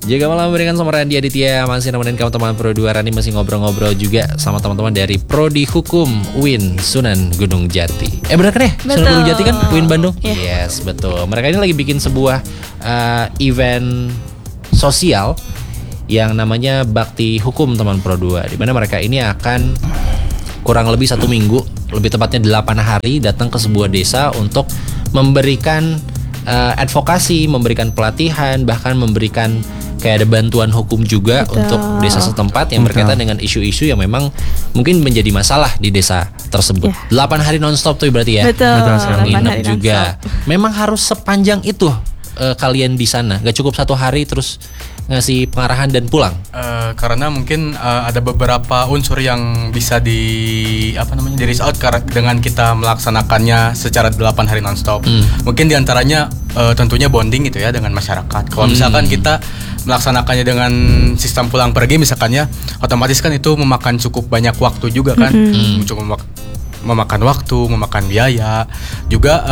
Jaga malam berikan sama Randy Aditya. Masih nemenin kamu teman Pro 2. Randy masih ngobrol-ngobrol juga sama teman-teman dari Prodi Hukum UIN Sunan Gunung Jati. Benar kan ya? Betul. Sunan Gunung Jati kan UIN Bandung? Yeah. Yes, betul. Mereka ini lagi bikin sebuah event sosial yang namanya Bakti Hukum teman Pro 2, di mana mereka ini akan kurang lebih 1 minggu, lebih tepatnya 8 hari datang ke sebuah desa untuk memberikan advokasi, memberikan pelatihan, bahkan memberikan kayak ada bantuan hukum juga untuk desa setempat yang berkaitan dengan isu-isu yang memang mungkin menjadi masalah di desa tersebut. 8 hari nonstop tuh berarti ya. Betul. Nginep juga. Memang harus sepanjang itu kalian di sana. Gak cukup 1 hari terus ngasih pengarahan dan pulang. Karena mungkin ada beberapa unsur yang bisa di reach out dengan kita melaksanakannya secara 8 hari nonstop. Mungkin diantaranya tentunya bonding gitu ya dengan masyarakat. Kalau misalkan kita melaksanakannya dengan sistem pulang pergi misalkannya, otomatis kan itu memakan cukup banyak waktu juga kan. Cukup memakan waktu, memakan biaya juga.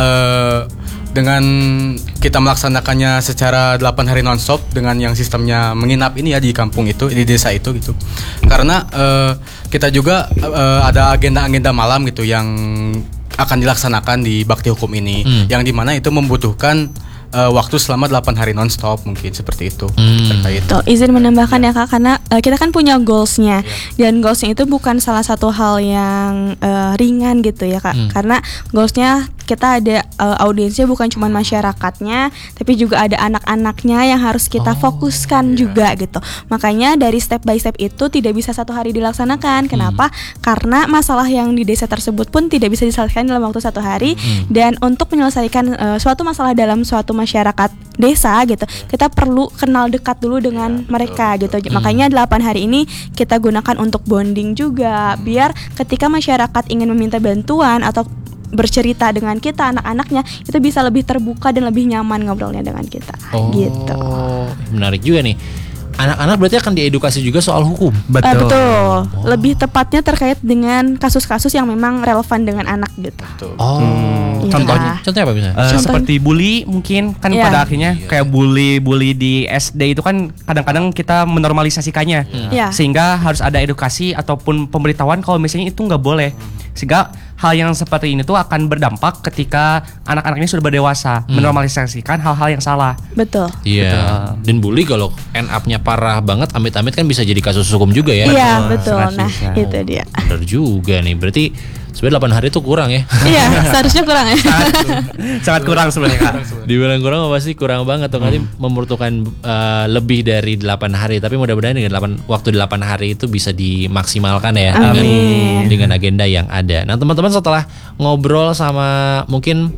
Dengan kita melaksanakannya secara 8 hari nonstop dengan yang sistemnya menginap ini ya di kampung itu, di desa itu gitu. Karena kita juga ada agenda-agenda malam gitu yang akan dilaksanakan di Bakti Hukum ini, yang dimana itu membutuhkan waktu selama 8 hari nonstop, mungkin seperti itu terkait. Tuh, izin menambahkan ya Kak, karena kita kan punya goalsnya, dan goalsnya itu bukan salah satu hal yang ringan gitu ya Kak, karena goalsnya kita ada audiensnya bukan cuma masyarakatnya, tapi juga ada anak-anaknya yang harus kita fokuskan juga gitu. Makanya dari step by step itu tidak bisa 1 hari dilaksanakan. Kenapa? Karena masalah yang di desa tersebut pun tidak bisa diselesaikan dalam waktu 1 hari. Dan untuk menyelesaikan suatu masalah dalam suatu masyarakat desa gitu, kita perlu kenal dekat dulu dengan mereka gitu. Makanya 8 hari ini kita gunakan untuk bonding juga, biar ketika masyarakat ingin meminta bantuan atau bercerita dengan kita, anak-anaknya itu bisa lebih terbuka dan lebih nyaman ngobrolnya dengan kita. Gitu. Menarik juga nih. Anak-anak berarti akan diedukasi juga soal hukum. Betul. Lebih tepatnya terkait dengan kasus-kasus yang memang relevan dengan anak gitu. Contohnya apa misalnya? Seperti bully mungkin kan pada akhirnya kayak bully di SD itu kan kadang-kadang kita menormalisasikannya, sehingga harus ada edukasi ataupun pemberitahuan kalau misalnya itu nggak boleh, sehingga hal yang seperti ini tuh akan berdampak ketika anak-anak ini sudah berdewasa, menormalisasikan hal-hal yang salah. Betul. Iya. Dan bully kalau end up-nya parah banget, amit-amit kan bisa jadi kasus hukum juga ya. Iya betul. Nah itu dia. Benar juga nih. Berarti sebenarnya 8 hari itu kurang ya. Iya, seharusnya kurang ya. Sangat kurang sebenarnya Kak. Dibilang kurang pasti kurang banget tuh, nanti membutuhkan lebih dari 8 hari. Tapi mudah-mudahan dengan waktu 8 hari itu bisa dimaksimalkan ya. Dengan agenda yang ada. Nah teman-teman, setelah ngobrol sama mungkin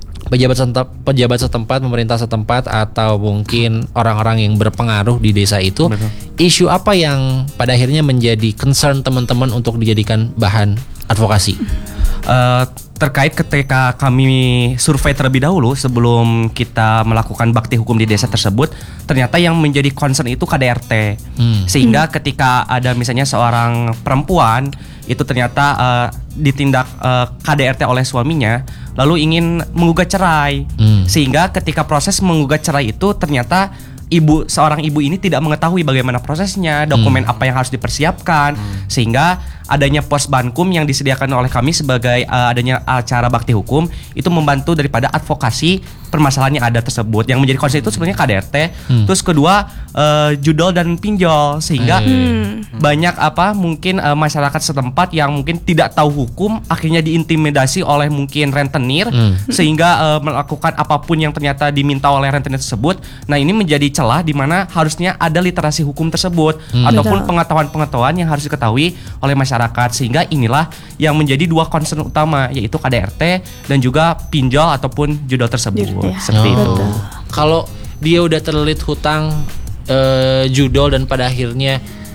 pejabat setempat, pemerintah setempat, atau mungkin orang-orang yang berpengaruh di desa itu, isu apa yang pada akhirnya menjadi concern teman-teman untuk dijadikan bahan advokasi? Terkait ketika kami survei terlebih dahulu sebelum kita melakukan bakti hukum di desa tersebut, ternyata yang menjadi concern itu KDRT. Sehingga ketika ada misalnya seorang perempuan itu ternyata ditindak KDRT oleh suaminya, lalu ingin menggugat cerai. Sehingga ketika proses menggugat cerai itu ternyata seorang ibu ini tidak mengetahui bagaimana prosesnya, dokumen apa yang harus dipersiapkan, sehingga adanya pos bankum yang disediakan oleh kami sebagai adanya acara bakti hukum itu membantu daripada advokasi permasalahan yang ada tersebut. Yang menjadi concern itu sebenarnya KDRT. Terus kedua judol dan pinjol, sehingga banyak mungkin masyarakat setempat yang mungkin tidak tahu hukum akhirnya diintimidasi oleh mungkin rentenir, sehingga melakukan apapun yang ternyata diminta oleh rentenir tersebut. Nah ini menjadi celah di mana harusnya ada literasi hukum tersebut ataupun pengetahuan-pengetahuan yang harus diketahui oleh masyarakat, sehingga inilah yang menjadi 2 concern utama, yaitu KDRT dan juga pinjol ataupun judol tersebut. Seperti itu. Kalau dia udah terlilit hutang judol dan pada akhirnya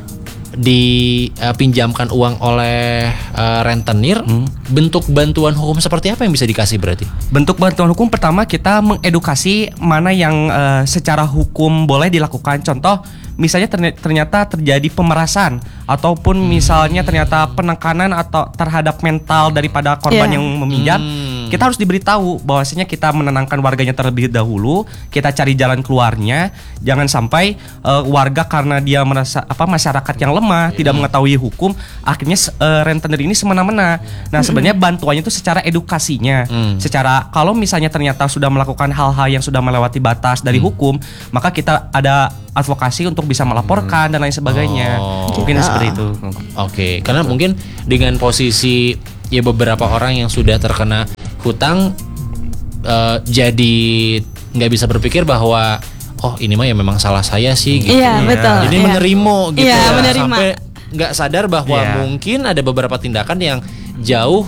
dipinjamkan uang oleh rentenir, bentuk bantuan hukum seperti apa yang bisa dikasih berarti? Bentuk bantuan hukum pertama kita mengedukasi mana yang secara hukum boleh dilakukan. Contoh misalnya ternyata terjadi pemerasan ataupun misalnya ternyata penekanan atau terhadap mental daripada korban yang meminjam, Kita harus diberitahu bahwasanya kita menenangkan warganya terlebih dahulu, kita cari jalan keluarnya. Jangan sampai warga karena dia merasa masyarakat yang lemah, tidak mengetahui hukum, akhirnya rentenir ini semena-mena. Nah, sebenarnya bantuannya itu secara edukasinya. Secara kalau misalnya ternyata sudah melakukan hal-hal yang sudah melewati batas dari hukum, maka kita ada advokasi untuk bisa melaporkan dan lain sebagainya. Mungkin seperti itu. Oke, karena mungkin dengan posisi ya beberapa orang yang sudah terkena hutang jadi nggak bisa berpikir bahwa oh ini mah ya memang salah saya sih gitu. Iya, betul. Jadi menerima gitu Iya, ya. menerima. Sampai nggak sadar bahwa mungkin ada beberapa tindakan yang jauh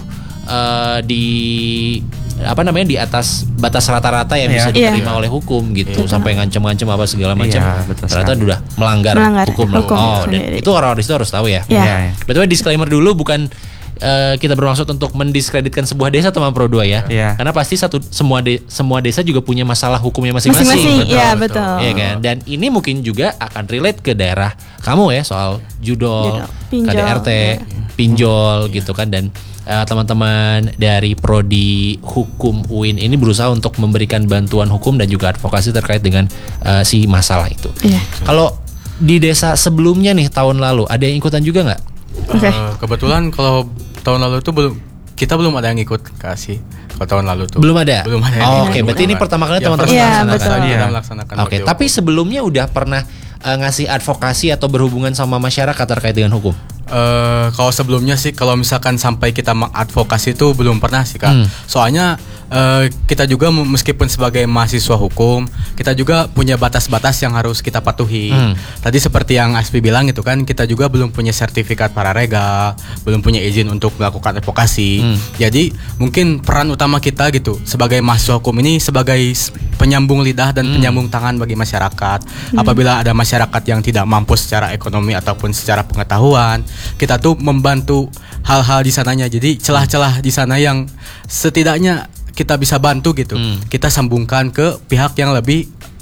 di atas batas rata-rata yang bisa diterima oleh hukum gitu, sampai ngancem-ngancem apa segala macam. Ternyata udah melanggar hukum. Dan itu orang-orang di situ harus tahu ya. Betul, disclaimer dulu, bukan kita bermaksud untuk mendiskreditkan sebuah desa teman Pro 2 ya. Karena pasti semua desa juga punya masalah hukumnya masing-masing. Iya, betul. Iya kan? Dan ini mungkin juga akan relate ke daerah kamu ya, soal judol, pinjol, KDRT, pinjol gitu kan. Dan teman-teman dari Prodi Hukum UIN ini berusaha untuk memberikan bantuan hukum dan juga advokasi terkait dengan si masalah itu. Kalau di desa sebelumnya nih tahun lalu ada yang ikutan juga nggak? Kebetulan kalau tahun lalu itu kita belum ada yang ikut kasih. Kalau tahun lalu tuh belum ada. Oke, berarti ini pertama kali teman-teman melaksanakan. Oke, tapi sebelumnya udah pernah ngasih advokasi atau berhubungan sama masyarakat terkait dengan hukum? Kalau sebelumnya sih, kalau misalkan sampai kita mengadvokasi itu belum pernah sih Kak. Soalnya kita juga meskipun sebagai mahasiswa hukum, kita juga punya batas-batas yang harus kita patuhi. Tadi seperti yang Aspi bilang gitu kan, kita juga belum punya sertifikat paralegal, belum punya izin untuk melakukan advokasi. Jadi mungkin peran utama kita gitu sebagai mahasiswa hukum ini sebagai penyambung lidah dan penyambung tangan bagi masyarakat. Apabila ada masyarakat yang tidak mampu secara ekonomi ataupun secara pengetahuan, kita tuh membantu hal-hal di sananya. Jadi celah-celah di sana yang setidaknya kita bisa bantu gitu, kita sambungkan ke pihak yang lebih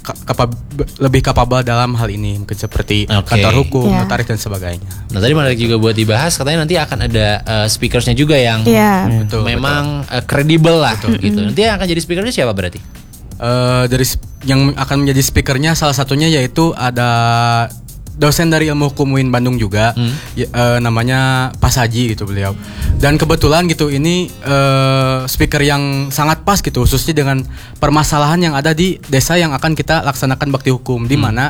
kapabel dalam hal ini, mungkin seperti kantor hukum, notaris dan sebagainya. Nah, tadi menarik juga buat dibahas, katanya nanti akan ada speakersnya juga yang memang kredibel lah gitu. Nanti yang akan jadi speakernya siapa berarti? Dari yang akan menjadi speakernya salah satunya yaitu ada dosen dari Ilmu Hukum UIN Bandung juga, namanya Pak Haji gitu beliau. Dan kebetulan gitu ini speaker yang sangat pas gitu, khususnya dengan permasalahan yang ada di desa yang akan kita laksanakan bakti hukum, di mana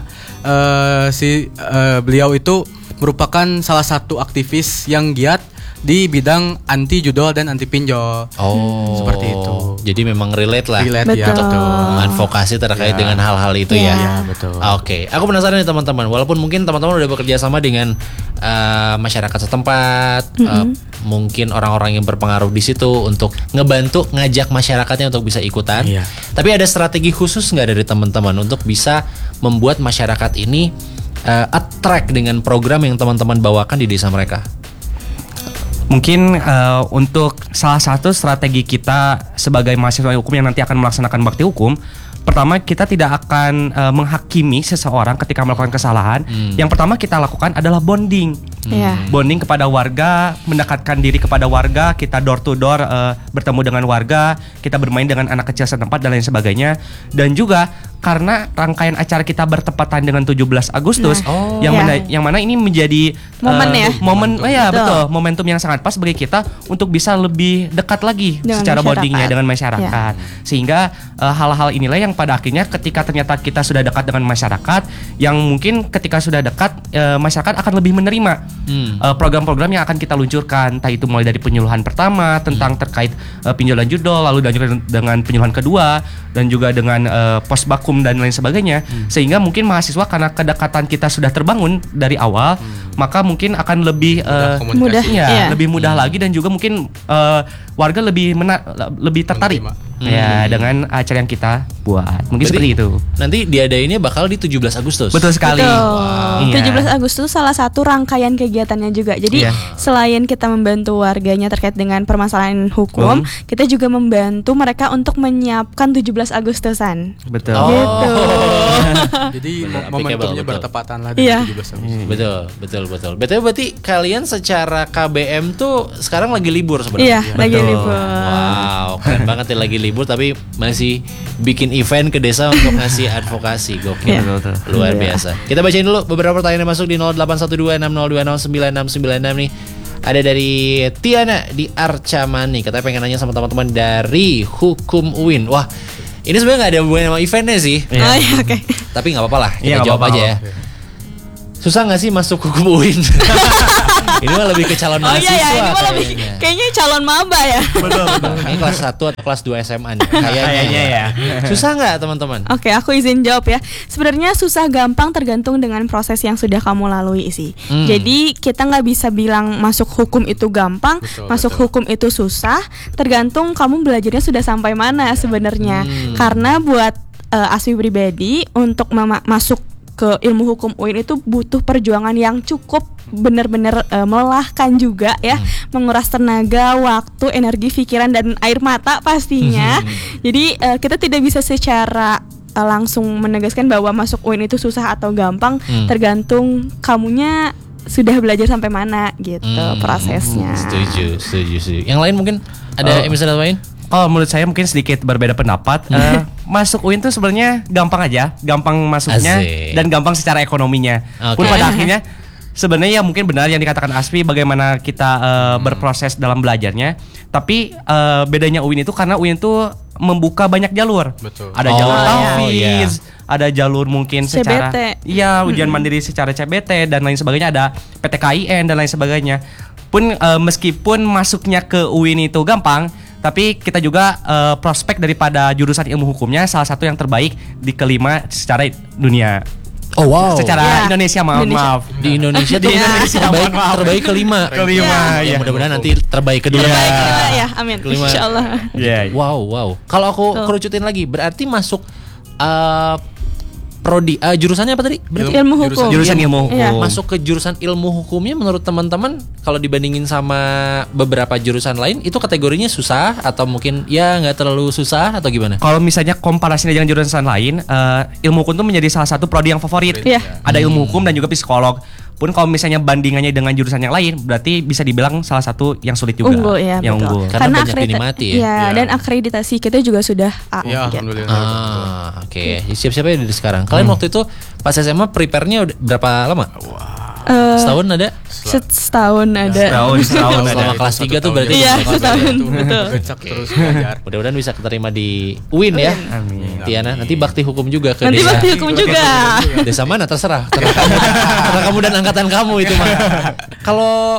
beliau itu merupakan salah satu aktivis yang giat di bidang anti judol dan anti pinjol. Seperti itu. Jadi memang relate lah. Betul. Untuk advokasi terkait dengan hal-hal itu ya. Betul. Oke, aku penasaran nih teman-teman. Walaupun mungkin teman-teman udah bekerja sama dengan masyarakat setempat, mungkin orang-orang yang berpengaruh di situ untuk ngebantu ngajak masyarakatnya untuk bisa ikutan. Tapi ada strategi khusus nggak dari teman-teman untuk bisa membuat masyarakat ini attract dengan program yang teman-teman bawakan di desa mereka? Mungkin untuk salah satu strategi kita sebagai mahasiswa hukum yang nanti akan melaksanakan bakti hukum, pertama kita tidak akan menghakimi seseorang ketika melakukan kesalahan. Yang pertama kita lakukan adalah bonding. Bonding kepada warga, mendekatkan diri kepada warga, kita door to door bertemu dengan warga, kita bermain dengan anak kecil setempat dan lain sebagainya. Dan juga karena rangkaian acara kita bertepatan dengan 17 Agustus yang mana ini menjadi momentum yang sangat pas bagi kita untuk bisa lebih dekat lagi dengan secara bondingnya dengan masyarakat. Sehingga hal-hal inilah yang pada akhirnya ketika ternyata kita sudah dekat dengan masyarakat, yang mungkin ketika sudah dekat masyarakat akan lebih menerima program-program yang akan kita luncurkan, entah itu mulai dari penyuluhan pertama tentang terkait pinjolan judol, lalu dilanjutkan dengan penyuluhan kedua dan juga dengan posbakum dan lain sebagainya. Sehingga mungkin mahasiswa karena kedekatan kita sudah terbangun dari awal, maka mungkin akan lebih lebih mudah lagi, dan juga mungkin warga lebih tertarik Ya, dengan acara yang kita buat. Mungkin Berarti seperti itu. Nanti diadainnya bakal di 17 Agustus. Betul sekali. Betul. Iya. 17 Agustus salah satu rangkaian kegiatannya juga. Jadi Iya. selain kita membantu warganya terkait dengan permasalahan hukum, kita juga membantu mereka untuk menyiapkan 17 Agustusan. Betul. Oh. Gitu. Jadi Benar, momentumnya betul. bertepatan lah Iya. dengan 17 Agustus. Betul. Betul. Berarti kalian secara KBM tuh sekarang lagi libur Iya, sebenarnya. lagi Betul. libur. Wow, keren banget ya lagi libur tapi masih bikin event ke desa untuk ngasih advokasi. Gokil. Iya. Betul. Luar Iya. biasa. Kita bacain dulu beberapa pertanyaan yang masuk di 081260209696. Ada dari Tiana di Arcamani. Katanya pengen nanya sama teman-teman dari Hukum UIN. Wah, ini sebenarnya nggak ada hubungannya sama eventnya sih. Iya. Oh iya, oke. Tapi nggak apa-apa lah. Kita Iya, nggak jawab apa-apa. aja ya. Susah nggak sih masuk Hukum UIN? Ini mah lebih ke calon Oh mahasiswa iya ya, ini mah lebih kayaknya. kayaknya calon maba ya. Ini kelas 1 atau kelas 2 SMA nih. Kayaknya ya. Susah nggak teman-teman? Oke, aku izin jawab ya. Sebenarnya susah gampang tergantung dengan proses yang sudah kamu lalui sih. Jadi kita nggak bisa bilang masuk hukum itu gampang, masuk hukum itu susah. Tergantung kamu belajarnya sudah sampai mana sebenarnya. Karena buat Asfi pribadi untuk masuk ke ilmu hukum UIN itu butuh perjuangan yang cukup benar-benar melelahkan juga ya, menguras tenaga, waktu, energi, pikiran dan air mata pastinya. Jadi kita tidak bisa secara langsung menegaskan bahwa masuk UIN itu susah atau gampang, tergantung kamunya sudah belajar sampai mana gitu prosesnya. Setuju. Yang lain mungkin ada yang bisa tambahin? Kalau menurut saya mungkin sedikit berbeda pendapat. Masuk UIN tuh sebenarnya gampang aja, gampang masuknya Asik. dan gampang secara ekonominya. Pun Oke. pada akhirnya sebenarnya ya mungkin benar yang dikatakan Asfi bagaimana kita berproses dalam belajarnya. Tapi bedanya UIN itu karena UIN itu membuka banyak jalur. Betul. Ada Oh, jalur iya. tahfiz, ada jalur mungkin secara CBT. iya ujian mandiri secara CBT dan lain sebagainya, ada PTKIN dan lain sebagainya. Pun meskipun masuknya ke UIN itu gampang, tapi kita juga prospek daripada jurusan ilmu hukumnya salah satu yang terbaik di kelima secara dunia. Oh wow. Secara Ya, Indonesia, maaf. Di Indonesia tuh Di Indonesia, terbaik kelima. Kelima, Ya, ya. mudah-mudahan nanti terbaik kedua. Terbaik kedua ya, amin. Kelima. Insyaallah. Iya. Wow. Kalau aku Tuh. kerucutin lagi, berarti masuk prodi jurusannya apa tadi? Berarti Ilmu hukum. Jurusan ilmu hukum. Iya. masuk ke jurusan ilmu hukumnya menurut teman-teman kalau dibandingin sama beberapa jurusan lain itu kategorinya susah atau mungkin ya nggak terlalu susah atau gimana? Kalau misalnya komparasinya dengan jurusan lain, ilmu hukum itu menjadi salah satu prodi yang favorit. Iya. Ada ilmu hukum dan juga psikolog. Pun kalau misalnya bandingannya dengan jurusan yang lain, berarti bisa dibilang salah satu yang sulit juga. Unggul ya, yang betul. unggul. Karena banyak dinikmati ya. Iya, dan akreditasi kita juga sudah A. Ya, gitu. alhamdulillah. Oke. Siap-siap ya dari sekarang. Kalian waktu itu pas SMA prepare-nya berapa lama? Setahun ada? Setahun ada. Setahun ada. Selama kelas 3 tuh berarti Iya, kelas setahun. tiga. Betul. Becak terus belajar. Mudah-mudahan bisa keterima di UIN ya. Amin. Tiana, nanti bakti hukum juga ke Nanti desa. bakti hukum juga. Desa mana terserah. Terserah kamu dan angkatan kamu itu mah. Kalau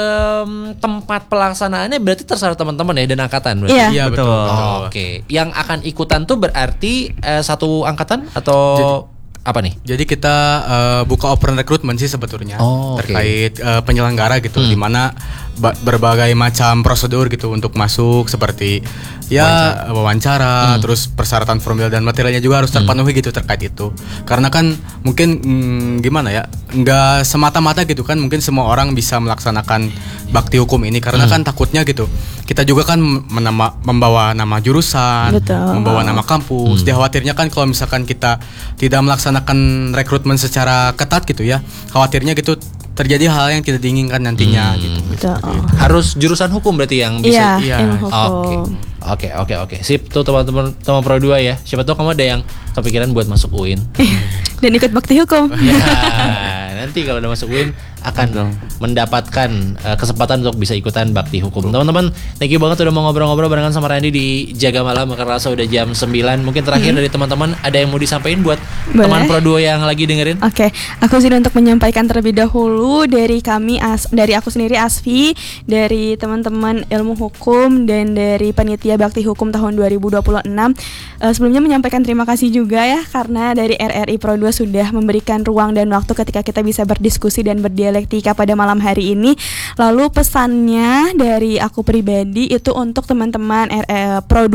tempat pelaksanaannya berarti terserah teman-teman ya dan angkatan berarti. Iya. Iya, betul. Oh, Oke. Yang akan ikutan tuh berarti satu angkatan atau apa nih? Jadi kita buka open recruitment sih sebetulnya Oh, oke. terkait penyelenggara gitu, di mana berbagai macam prosedur gitu untuk masuk seperti ya wawancara, terus persyaratan formal dan materialnya juga harus terpenuhi gitu terkait itu. Karena kan mungkin gimana ya, nggak semata-mata gitu kan mungkin semua orang bisa melaksanakan bakti hukum ini karena kan takutnya gitu. Kita juga kan membawa nama jurusan, Betul. membawa nama kampus. Dikhawatirnya kan kalau misalkan kita tidak melaksanakan rekrutmen secara ketat gitu ya, khawatirnya gitu terjadi hal yang tidak diinginkan nantinya gitu. Betul. Harus jurusan hukum berarti yang bisa. Iya, ilmu hukum. Oke. Sip tuh teman-teman Pro 2 ya. Siapa tahu kamu ada yang kepikiran buat masuk UIN. Dan ikut bakti hukum. Ya, nanti kalau udah masuk UIN akan mendapatkan kesempatan untuk bisa ikutan bakti hukum. Teman-teman, thank you banget udah mau ngobrol-ngobrol barengan sama Randy di Jaga Malam. Karena rasa udah jam 9. Mungkin terakhir dari teman-teman ada yang mau disampaikan buat Boleh. teman Pro 2 yang lagi dengerin? Oke, aku sini untuk menyampaikan terlebih dahulu dari kami dari aku sendiri Asfi, dari teman-teman ilmu hukum dan dari panitia bakti hukum tahun 2026. Sebelumnya menyampaikan terima kasih juga ya karena dari RRI Pro 2 sudah memberikan ruang dan waktu ketika kita bisa berdiskusi dan berdialog dialektika pada malam hari ini. Lalu pesannya dari aku pribadi itu untuk teman-teman Pro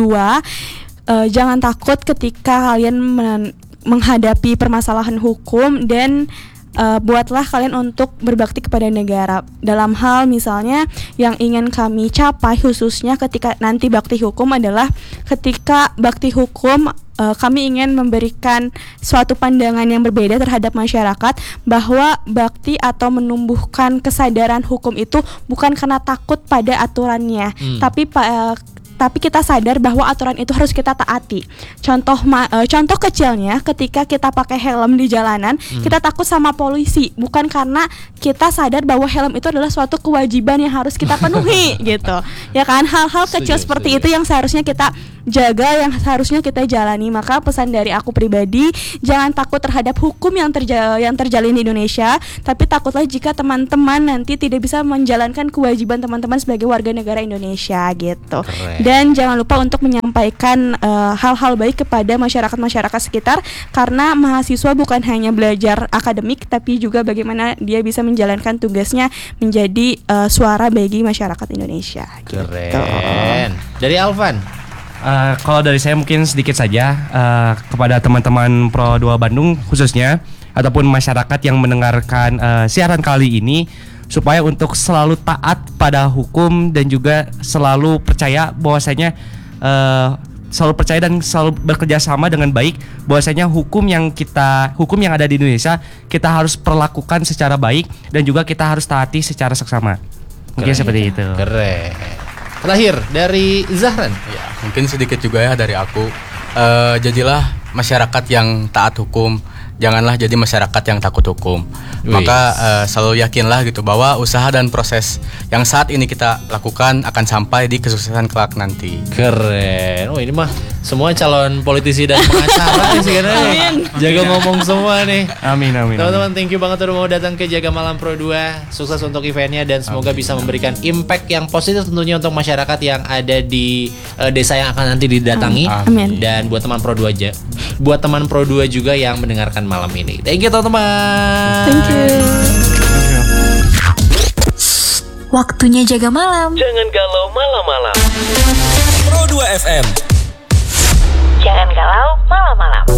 2, jangan takut ketika kalian menghadapi permasalahan hukum dan buatlah kalian untuk berbakti kepada negara dalam hal misalnya yang ingin kami capai khususnya ketika nanti bakti hukum adalah ketika bakti hukum kami ingin memberikan suatu pandangan yang berbeda terhadap masyarakat bahwa bakti atau menumbuhkan kesadaran hukum itu bukan karena takut pada aturannya tapi kita sadar bahwa aturan itu harus kita taati. Contoh kecilnya ketika kita pakai helm di jalanan, kita takut sama polisi, bukan karena kita sadar bahwa helm itu adalah suatu kewajiban yang harus kita penuhi gitu. Ya kan, hal-hal kecil seperti itu yang seharusnya kita jaga, yang seharusnya kita jalani. Maka pesan dari aku pribadi, jangan takut terhadap hukum yang terjalin di Indonesia, tapi takutlah jika teman-teman nanti tidak bisa menjalankan kewajiban teman-teman sebagai warga negara Indonesia gitu. Keren. Dan jangan lupa untuk menyampaikan hal-hal baik kepada masyarakat sekitar, karena mahasiswa bukan hanya belajar akademik tapi juga bagaimana dia bisa menjalankan tugasnya menjadi suara bagi masyarakat Indonesia. Keren. Dari Alvan. Kalau dari saya mungkin sedikit saja kepada teman-teman Pro 2 Bandung khususnya ataupun masyarakat yang mendengarkan siaran kali ini, supaya untuk selalu taat pada hukum dan juga selalu percaya bahwasanya selalu percaya dan selalu bekerja sama dengan baik, bahwasanya hukum yang ada di Indonesia kita harus perlakukan secara baik dan juga kita harus taati secara seksama. Mungkin seperti itu. Keren. Terakhir dari Zahran. Ya, mungkin sedikit juga ya dari aku. Jadilah masyarakat yang taat hukum, janganlah jadi masyarakat yang takut hukum. Maka selalu yakinlah gitu bahwa usaha dan proses yang saat ini kita lakukan akan sampai di kesuksesan kelak nanti. Keren. Oh, ini mah semua calon politisi dan pengacara nih sebenarnya. Jaga ngomong semua nih. Amin. Teman-teman, thank you banget udah mau datang ke Jaga Malam Pro 2. Sukses untuk eventnya dan semoga bisa memberikan impact yang positif tentunya untuk masyarakat yang ada di desa yang akan nanti didatangi. Amin. Dan buat teman Pro 2 aja. Buat teman Pro 2 juga yang mendengarkan malam ini. Thank you teman-teman. Thank you. Waktunya jaga malam. Jangan galau malam-malam. Pro 2 FM. Jangan galau malam-malam.